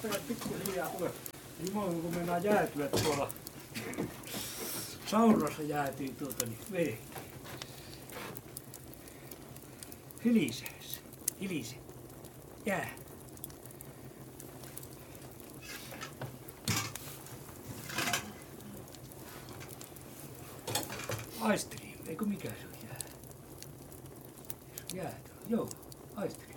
lähtevät pikkuhiljaa ulos. Jumala, kun mennään jäätyä tuolla. Saunassa jäätyy veri. Hilise. Jää. Aisteri, eikö mikä se on jää? Jää, joo, aisteri.